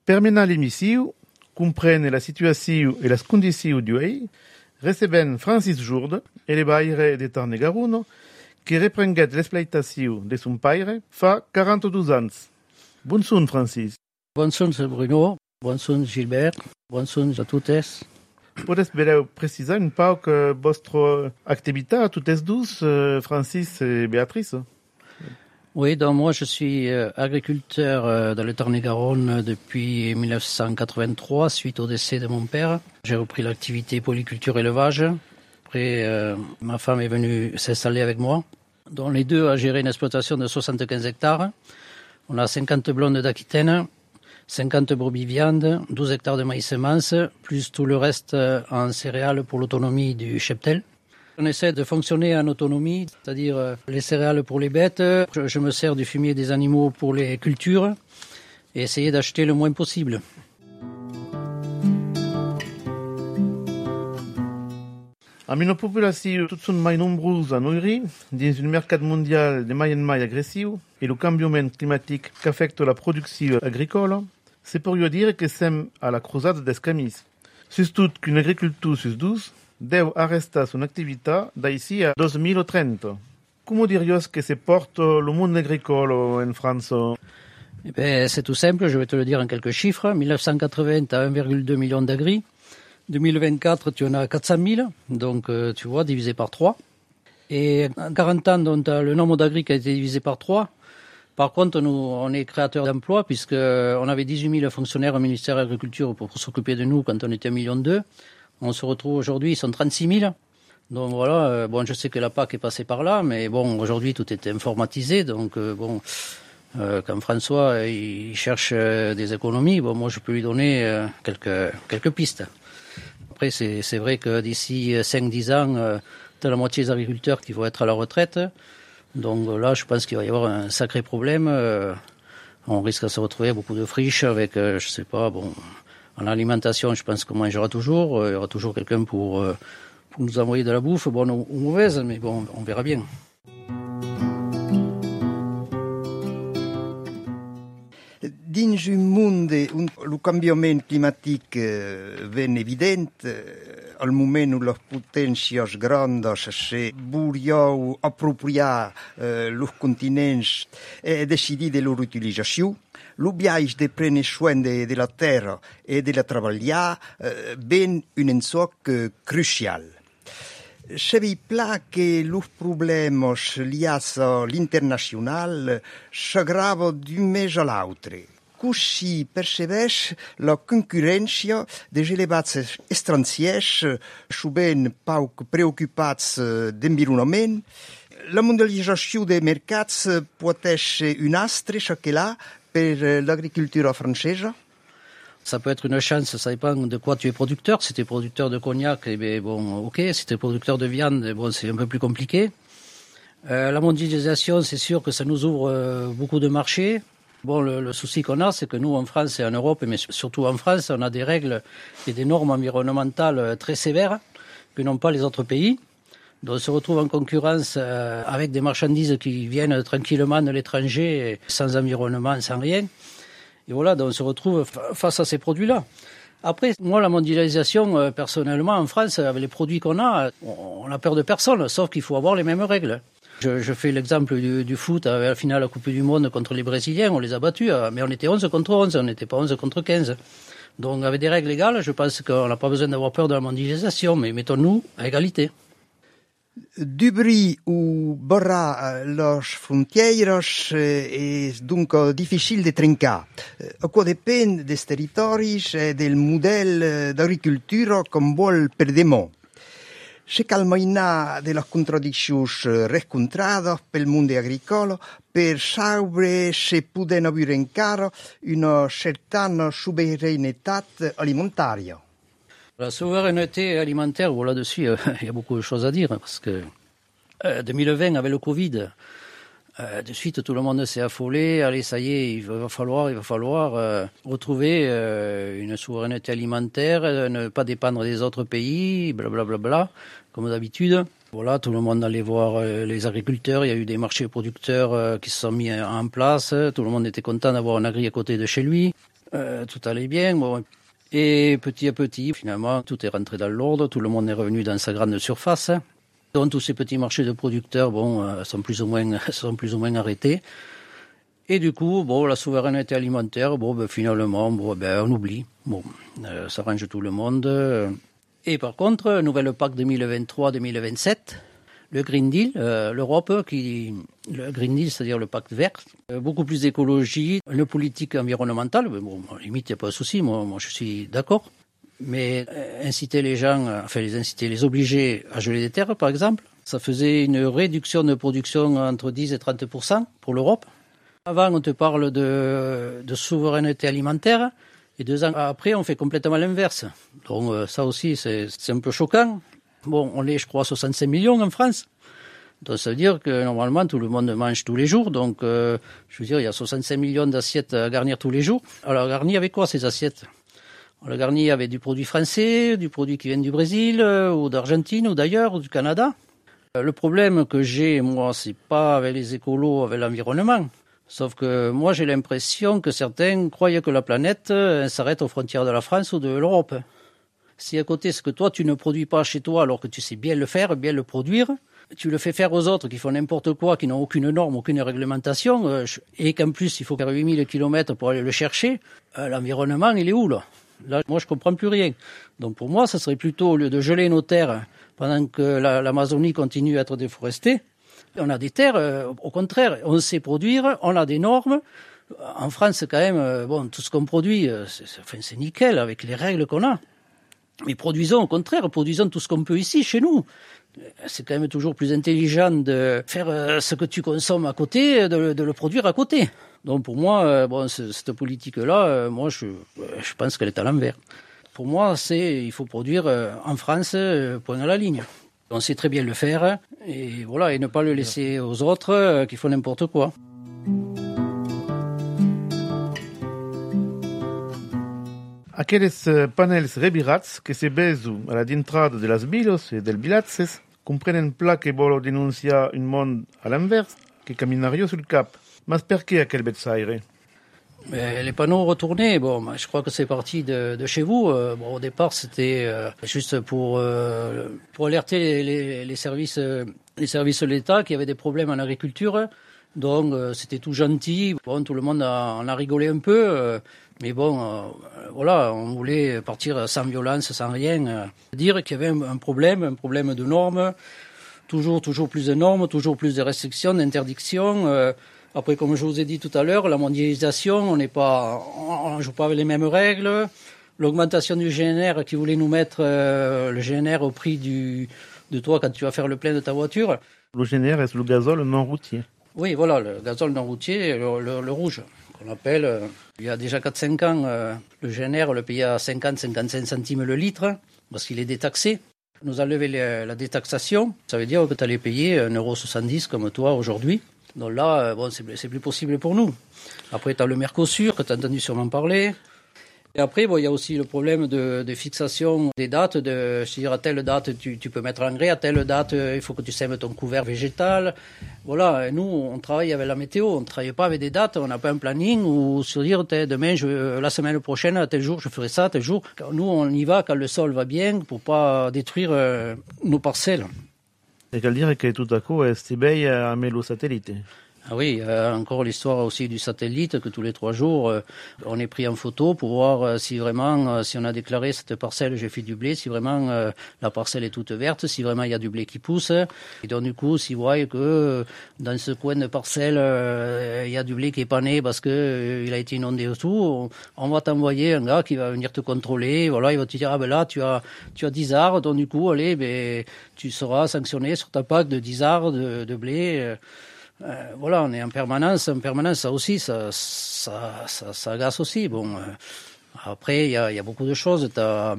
Per mena l'emissio, comprene la situació e les condicions d'uei, receben Francis Jourde, elevaire de Tarn-et-Garonne, que reprenguet l'exploitació de son paire fa 42 anys. Bonson, Francis. Bonson, Bruno. Bonson, Gilbert. Bonson a totes. Podes beleu precisar un pauc vostra activitat, totes dus, Francis et Béatrice? Oui, donc moi je suis agriculteur dans le Tarn-et-Garonne depuis 1983 suite au décès de mon père. J'ai repris l'activité polyculture élevage. Après, ma femme est venue s'installer avec moi. Donc les deux a géré une exploitation de 75 hectares. On a 50 blondes d'Aquitaine, 50 brebis viande, 12 hectares de maïs semences, plus tout le reste en céréales pour l'autonomie du cheptel. On essaie de fonctionner en autonomie, c'est-à-dire les céréales pour les bêtes. Je me sers du fumier des animaux pour les cultures et essayer d'acheter le moins possible. Amb una població tot són mai nombrosa a Noiri, dins un mercat mondial de mai en mai agressiu i el canviament climàtic que afecta la producció agrícola, se podria dir que estem a la cruzada dels camins. Sustot qu'un agricultor sus dus deu arrestar son activitat d'ací a 2030. Comment diriez que se porte le monde agricole en France? Eh bien, c'est tout simple, je vais te le dire en quelques chiffres. 1980, tu as 1,2 million d'agris. 2024, tu en as 400 000, donc tu vois, divisé par 3. Et en 40 ans, donc, tu as le nombre d'agris qui a été divisé par 3. Par contre, nous, on est créateurs d'emplois, puisqu'on avait 18 000 fonctionnaires au ministère de l'Agriculture pour s'occuper de nous quand on était 1,2 million. On se retrouve aujourd'hui, ils sont 36 000. Donc voilà, bon, je sais que la PAC est passée par là, mais bon, aujourd'hui, tout est informatisé. Donc quand François, il cherche des économies, bon, moi, je peux lui donner quelques pistes. Après, c'est vrai que d'ici 5-10 ans, tu as la moitié des agriculteurs qui vont être à la retraite. Donc là, je pense qu'il va y avoir un sacré problème. On risque de se retrouver beaucoup de friches avec, je sais pas, bon... En alimentation, je pense qu'on mangera toujours. Il y aura toujours quelqu'un pour nous envoyer de la bouffe, bonne ou mauvaise, mais bon, on verra bien. Dins un monde on le canviament climatic ben evident, al moment où les potències grandes se vourien appropriar los continents et decidir de leur utilisation, l'objectif de prendre soin de la terre et de la travailler ben un ensoc crucial. Savez pla que los problemes liats a l'internacional s'aggravent d'un mes a l'altre. Così percebeix la concurrència dels elevats estrangers, sovint poc preocupats d'environnement. La mondialització de mercats pot ser un astre, là, per l'agriculture française. Ça peut être une chance, ça dépend de quoi tu es producteur. Si tu es producteur de cognac, eh bien, bon, ok. Si tu es producteur de viande, bon, c'est un peu plus compliqué. La mondialisation, c'est sûr que ça nous ouvre beaucoup de marchés. Bon, le souci qu'on a, c'est que nous, en France et en Europe, mais surtout en France, on a des règles et des normes environnementales très sévères que n'ont pas les autres pays. Donc, on se retrouve en concurrence avec des marchandises qui viennent tranquillement de l'étranger, sans environnement, sans rien. Et voilà, donc on se retrouve face à ces produits-là. Après, moi, la mondialisation, personnellement, en France, avec les produits qu'on a, on a peur de personne, sauf qu'il faut avoir les mêmes règles. Je fais l'exemple du foot, avec la finale de la Coupe du Monde contre les Brésiliens, on les a battus, mais on était 11 contre 11, on n'était pas 11 contre 15. Donc, avec des règles légales, je pense qu'on n'a pas besoin d'avoir peur de la mondialisation, mais mettons-nous à égalité. D'obrir ou barrar les frontières est donc difficile de trencar. A quoi dépend des territoires et del modèle d'agriculture qu'on vol per demà. Se calmaina de les contradiccions rencontrades pel món agricole per saber si poden haver encara una certaine souverainetat alimentaire. La souveraineté alimentaire, bon, là-dessus, il y a beaucoup de choses à dire, parce que 2020, avec le Covid, de suite, tout le monde s'est affolé. Allez, ça y est, il va falloir retrouver une souveraineté alimentaire, ne pas dépendre des autres pays, blablabla, comme d'habitude. Voilà, tout le monde allait voir les agriculteurs. Il y a eu des marchés producteurs qui se sont mis en place. Tout le monde était content d'avoir un agri à côté de chez lui. tout allait bien. Bon. Et petit à petit, finalement, tout est rentré dans l'ordre, tout le monde est revenu dans sa grande surface. Donc tous ces petits marchés de producteurs, sont plus ou moins arrêtés. Et du coup, la souveraineté alimentaire, finalement, on oublie. Ça arrange tout le monde. Et par contre, nouvelle PAC 2023-2027, le Green Deal, l'Europe, le Green Deal, c'est-à-dire le pacte vert, beaucoup plus d'écologie, une politique environnementale, limite, il n'y a pas de souci, moi je suis d'accord. Mais inciter les gens, les obliger à geler des terres, par exemple, ça faisait une réduction de production entre 10 et 30% pour l'Europe. Avant, on te parle de souveraineté alimentaire, et 2 ans après, on fait complètement l'inverse. Donc ça aussi, c'est un peu choquant. On est, je crois, 65 millions en France. Donc ça veut dire que normalement, tout le monde mange tous les jours. Donc, je veux dire, il y a 65 millions d'assiettes à garnir tous les jours. Alors, garni avec quoi, ces assiettes? On l'a garni avec du produit français, du produit qui vient du Brésil, ou d'Argentine, ou d'ailleurs, ou du Canada. Le problème que j'ai, moi, c'est pas avec les écolos, avec l'environnement. Sauf que moi, j'ai l'impression que certains croient que la planète s'arrête aux frontières de la France ou de l'Europe. Si à côté, ce que toi, tu ne produis pas chez toi, alors que tu sais bien le faire, bien le produire, tu le fais faire aux autres qui font n'importe quoi, qui n'ont aucune norme, aucune réglementation, et qu'en plus, il faut faire 8000 kilomètres pour aller le chercher, l'environnement, il est où, là? Là, moi, je comprends plus rien. Donc, pour moi, ça serait plutôt, au lieu de geler nos terres pendant que l'Amazonie continue à être déforestée, on a des terres, au contraire, on sait produire, on a des normes. En France, quand même, tout ce qu'on produit, c'est nickel avec les règles qu'on a. Mais produisons, au contraire, produisons tout ce qu'on peut ici, chez nous. C'est quand même toujours plus intelligent de faire ce que tu consommes à côté, de le produire à côté. Donc pour moi, cette politique-là, moi je pense qu'elle est à l'envers. Pour moi, il faut produire en France, point à la ligne. On sait très bien le faire, et voilà, et ne pas le laisser aux autres qui font n'importe quoi. Aqueles panels rebirats que se besu alla dintrada de las vilos e del bilatzes comprenen pla che volo denunciar un mond à l'inverse, che caminario sul cap. Mas perché aquel bezzaire? Les panneaux retournés, je crois que c'est parti de chez vous. Au départ, c'était juste pour alerter les services de l'État qui avaient des problèmes en agriculture. Donc, c'était tout gentil. Tout le monde en a rigolé un peu. Mais voilà, on voulait partir sans violence, sans rien. Dire qu'il y avait un problème de normes. Toujours plus de normes, toujours plus de restrictions, d'interdictions. Après, comme je vous ai dit tout à l'heure, la mondialisation, on joue pas avec les mêmes règles. L'augmentation du GNR qui voulait nous mettre le GNR au prix de toi quand tu vas faire le plein de ta voiture. Le GNR est le gazole non routier. Oui, voilà, le gazole non routier, le rouge, qu'on appelle. Il y a déjà 4-5 ans, le GNR le payait à 50-55 centimes le litre, parce qu'il est détaxé. Nous enlever la détaxation, ça veut dire que tu allais payer 1,70 € comme toi aujourd'hui. Donc là, c'est plus possible pour nous. Après, tu as le Mercosur, que tu as entendu sûrement parler. Et après, il y a aussi le problème de fixation des dates. C'est-à-dire, à telle date, tu peux mettre l'engrais. À telle date, il faut que tu sèmes ton couvert végétal. Voilà, et nous, on travaille avec la météo. On ne travaille pas avec des dates. On n'a pas un planning où se dire, demain, la semaine prochaine, à tel jour, je ferai ça, tel jour. Nous, on y va quand le sol va bien pour pas détruire nos parcelles. E cal dire che tout à coup, Stibei a mis le satellite. Ah oui, encore l'histoire aussi du satellite, que tous les 3 jours, on est pris en photo pour voir si vraiment, si on a déclaré cette parcelle, j'ai fait du blé, si vraiment la parcelle est toute verte, si vraiment il y a du blé qui pousse. Et donc du coup, s'ils voient que dans ce coin de parcelle, il y a du blé qui est pas né parce que il a été inondé et tout, on va t'envoyer un gars qui va venir te contrôler. Voilà, il va te dire, là, tu as 10 arts, donc du coup, allez, tu seras sanctionné sur ta PAC de 10 arts de blé. Voilà, on est en permanence, ça aussi, ça agace aussi. Après, il y a beaucoup de choses. T'as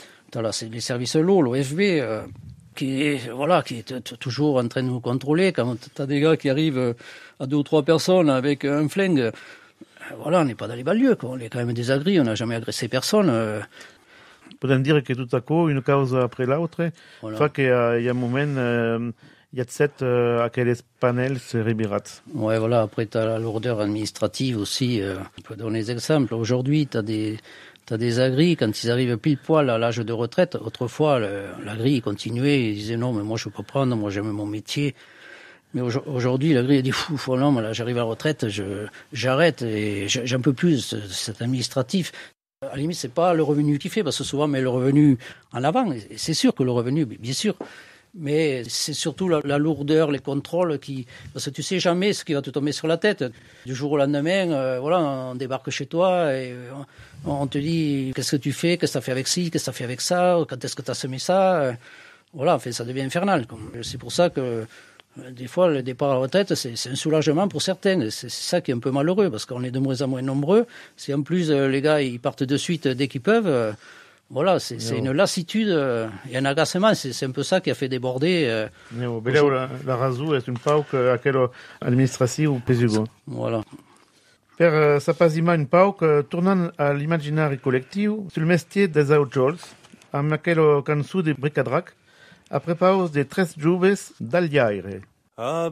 les services l'eau, l'OFB, qui est toujours en train de nous contrôler. Quand t'as des gars qui arrivent à 2 ou 3 personnes avec un flingue, voilà, on n'est pas dans les banlieues, quoi. On est quand même des agris, on n'a jamais agressé personne. Podem dire que tout à coup, une cause après l'autre, voilà. Fa qu'il y a un moment, il y a de cette aquelles panels ribirats. Ouais, voilà. Après, tu as la lourdeur administrative aussi. On peut donner des exemples. Aujourd'hui, tu as des agris, quand ils arrivent pile poil à l'âge de retraite. Autrefois, l'agri, il continuait, il disait non, mais moi, je peux prendre, moi, j'aime mon métier. Mais aujourd'hui, l'agri a dit fou, non, là, j'arrive à la retraite, j'arrête et j'en peux plus, cet administratif. À la limite, c'est pas le revenu qui fait, parce que souvent, mais le revenu en avant. Et c'est sûr que le revenu, bien sûr. Mais c'est surtout la lourdeur, les contrôles parce que tu sais jamais ce qui va te tomber sur la tête. Du jour au lendemain, voilà, on débarque chez toi et on te dit qu'est-ce que tu fais, qu'est-ce que tu as fait avec ci, qu'est-ce que tu as fait avec ça, quand est-ce que tu as semé ça. Voilà, en fait, ça devient infernal. C'est pour ça que des fois, le départ à la retraite, c'est un soulagement pour certains. C'est ça qui est un peu malheureux, parce qu'on est de moins en moins nombreux. Si en plus les gars ils partent de suite dès qu'ils peuvent, voilà, c'est une lassitude et un agacement. C'est un peu ça qui a fait déborder. La razou est une pauc à quelle administration ou pesugo. Voilà. Per sapasima une pauc tournant à l'imaginaire collectif sur le métier des outjols, amb aquell cançó de bric-a-drac, après pause des 13 joves d'Alliaire.